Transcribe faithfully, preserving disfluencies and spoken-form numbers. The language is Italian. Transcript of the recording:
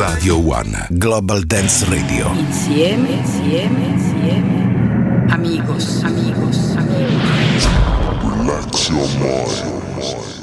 Radio One Global Dance Radio. Insieme, insieme, insieme. Amigos, amigos, amigos. Relax your mind.